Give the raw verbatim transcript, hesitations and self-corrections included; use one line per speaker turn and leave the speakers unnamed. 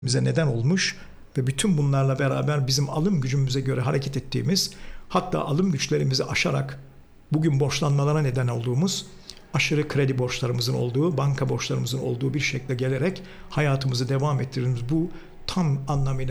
bize neden olmuş ve bütün bunlarla beraber bizim alım gücümüze göre hareket ettiğimiz, hatta alım güçlerimizi aşarak bugün borçlanmalara neden olduğumuz, aşırı kredi borçlarımızın olduğu, banka borçlarımızın olduğu bir şekle gelerek hayatımızı devam ettirdiğimiz bu tam anlamıyla